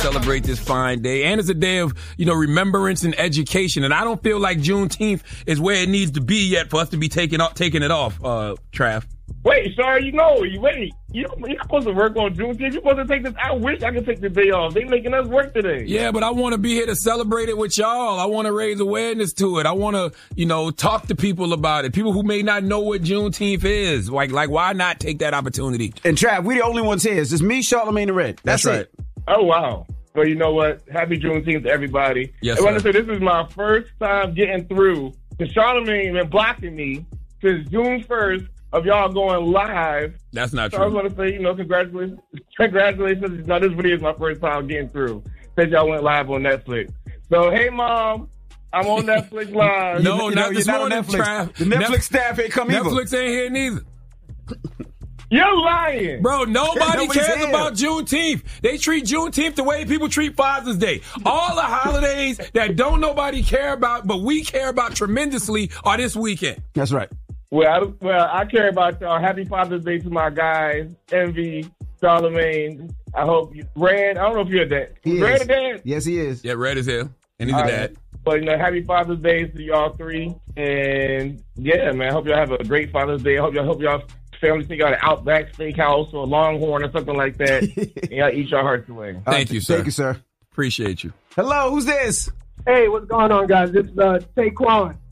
celebrate this fine day. And it's a day of, remembrance and education. And I don't feel like Juneteenth is where it needs to be yet for us to be taking it off, Trav. Wait, sorry, you're supposed to work on Juneteenth. You're supposed to take this. I wish I could take the day off. They making us work today. Yeah, but I want to be here to celebrate it with y'all. I want to raise awareness to it. I want to, talk to people about it. People who may not know what Juneteenth is. Like, why not take that opportunity? And Trav, we the only ones here. It's just me, Charlamagne, and Red. That's right. It. Oh, wow. Well, you know what? Happy Juneteenth to everybody. Yes, I want to say this is my first time getting through. Because Charlamagne been blocking me since June 1st. Of y'all going live. That's not true. So I was going to say, congratulations. Congratulations. Now, this video is my first time getting through. Since y'all went live on Netflix. So, hey, Mom, I'm on Netflix live. No, not this morning, Trav. The Netflix staff ain't come either. Netflix ain't here neither. You're lying. Bro, nobody cares about Juneteenth. They treat Juneteenth the way people treat Father's Day. All the holidays that don't nobody care about, but we care about tremendously are this weekend. That's right. Well, I care about y'all. Happy Father's Day to my guys, Envy, Charlamagne. I hope you, Red. I don't know if you're a dad. Red a dad? Yes, he is. Yeah, Red is here, and he's a dad. But happy Father's Day to y'all three, and yeah, man. I hope y'all have a great Father's Day. I hope y'all family take out an Outback Steakhouse or a Longhorn or something like that, and y'all eat your hearts away. Thank you, sir. Thank you, sir. Appreciate you. Hello, who's this? Hey, what's going on, guys? It's Taquan.